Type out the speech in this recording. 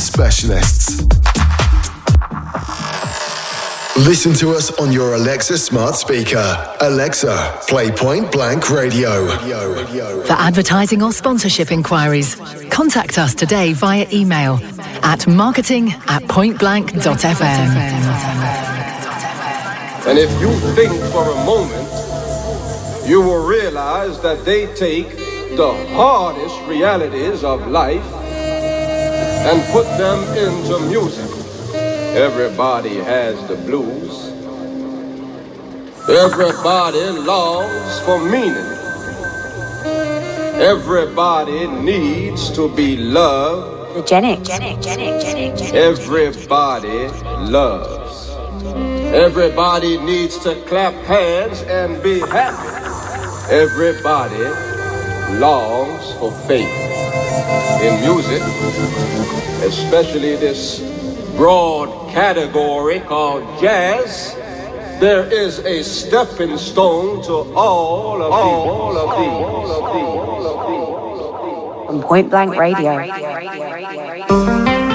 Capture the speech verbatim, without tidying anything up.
specialists. Listen to us on your Alexa smart speaker. Alexa, play Point Blank Radio. For advertising or sponsorship inquiries, contact us today via email at marketing at pointblank.fm. And if you think for a moment, you will realize that they take the hardest realities of life and put them into music. Everybody has the blues. Everybody longs for meaning. Everybody needs to be loved. The Gen X. Everybody loves. Everybody needs to clap hands and be happy. Everybody longs for faith. In music, especially this broad category called jazz, there is a stepping stone to all of all of these. From Point Blank Radio.